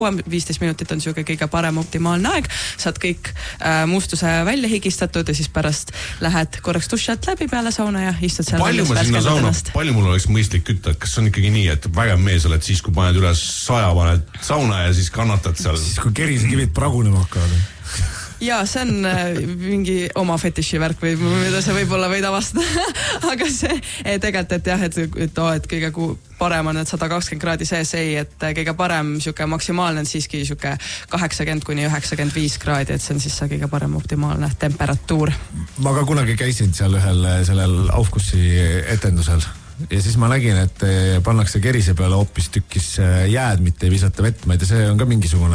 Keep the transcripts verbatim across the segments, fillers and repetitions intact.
viisteist minutit on siuke kõige parem optimaalne aeg, saad kõik äh, mustuse välja higistatud ja siis pärast lähed korraks duši alt läbi peale sauna ja istud seal. Palju ma sinna sauna, palju mul oleks mõistlik kütta, et kas on ikkagi nii, et vägev mees oled siis, kui paned üles saja, paned sauna ja siis kannatad seal? Siis kui kerisekivid pragunema hakkavad. Jaa, see on äh, mingi oma fetiši värk või mida see võib-olla võid avastada. Aga see eh, tegelikult, et jah, et, et, oh, et kõige ku, parem on, et sada kakskümmend kraadi sees ei, et kõige parem siuke maksimaalne on siiski siuke kaheksakümmend kuni üheksakümmend viis kraadi, et see on siis see kõige parem optimaalne temperatuur. Ma ka kunagi käisin seal ühel sellel Aufkussi etendusel. Ja siis ma nägin, et pannakse kerise peale hoopis tükkis jääd, mitte ei visata vett, ma ei tea, see on ka mingisugune...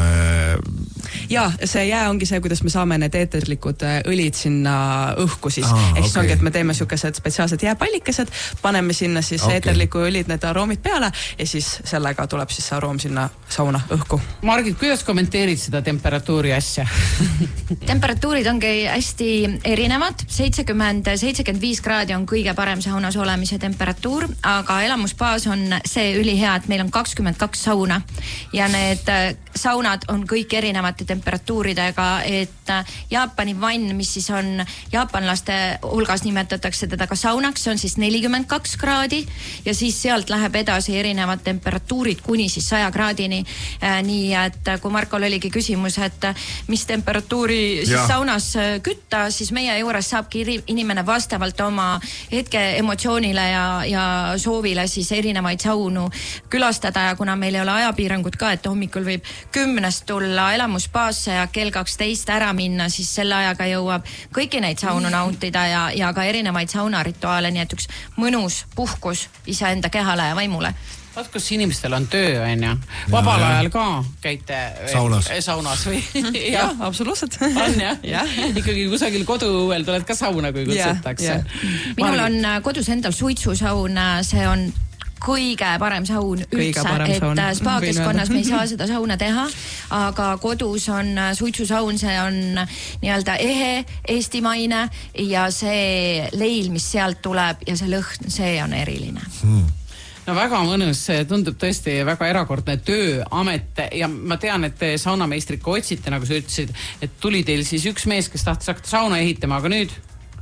Jaa, see jää ongi see, kuidas me saame need eeterlikud õlid sinna õhku siis. Ah, Ehk siis okay. ongi, et me teeme siukesed spetsiaalsed jääpallikesed, paneme sinna siis okay. eeterliku õlid, need aroomid peale ja siis sellega tuleb siis see aroom sinna sauna õhku. Margit, kuidas kommenteerid seda temperatuuri asja? Temperatuurid ongi hästi erinevad. seitsekümmend seitsekümmend viis kraadi on kõige parem saunas olemise temperatuur, aga elamusbaas on see ülihea, et meil on kakskümmend kaks sauna ja need saunad on kõik erinevate temperatuuridega, et Jaapani vann, mis siis on jaapanlaste hulgas nimetatakse teda ka saunaks, see on siis nelikümmend kaks kraadi ja siis sealt läheb edasi erinevad temperatuurid kuni siis saja kraadini. Nii, et kui Markol oligi küsimus, et mis temperatuuri siis ja. saunas kütta, siis meie juures saabki inimene vastavalt oma hetke emotsioonile ja, ja soovile siis erinevaid saunu külastada ja kuna meil ei ole ajapiirangut ka, et hommikul võib kümnest tulla elamuspaasse ja kell kaksteist ära minna, siis selle ajaga jõuab kõiki neid saunu nautida ja, ja ka erinevaid saunarituaale, nii et üks mõnus puhkus iseenda kehale ja vaimule. Vaat, kus inimestel on töö, on ja vabal ja, ajal ka käite saunas, saunas või? Jah, absoluutselt. On jah? Ja. Ikkagi kusagil koduõuel tuled ka sauna, kui kutsutakse. Minul on kodus endal suitsusaun, see on kõige parem saun üldse, et spa-keskkonnas me ei saa seda sauna teha, aga kodus on suitsusaun, see on nii-öelda ehe, eestimaine ja see leil, mis sealt tuleb ja see lõhn, see on eriline. Hmm. No väga mõnus, tundub tõesti väga erakordne tööamet ja ma tean, et saunameistrit otsite, nagu sa ütlesid, et tuli teil siis üks mees, kes tahtis hakata sauna ehitama, aga nüüd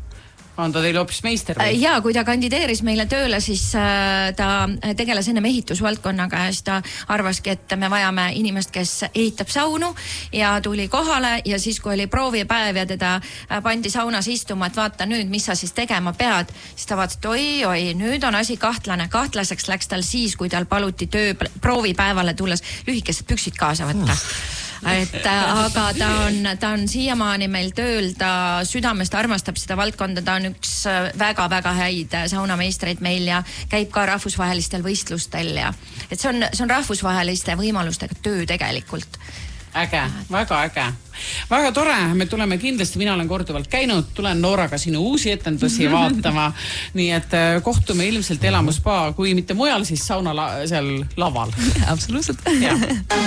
on ta teil hoopis meister või? Jaa, kui ta kandideeris meile tööle, siis ta tegeles ennem ehitusvaldkonnaga ja siis ta arvaski, et me vajame inimest, kes ehitab saunu ja tuli kohale ja siis, kui oli proovipäev ja teda pandi saunas istuma, et vaata nüüd, mis sa siis tegema pead, siis ta vaatas, et oi, oi, nüüd on asi kahtlane. Kahtlaseks läks tal siis, kui tal paluti töö proovipäevale tulles lühikesed püksid kaasa võtta. Et, aga ta on, ta on siiamaani meil tööl, ta südamest armastab seda valdkonda, ta on üks väga-väga häid saunameistreid meil ja käib ka rahvusvahelistel võistlustel ja et see on, see on rahvusvaheliste võimalustega töö tegelikult. Äge, väga äge. Väga tore, me tuleme kindlasti, mina olen korduvalt käinud, tulen Nooraga sinu uusi etendusi vaatama, nii et kohtume ilmselt elamuspa, kui mitte mujal, siis sauna la- seal laval. Absoluutselt.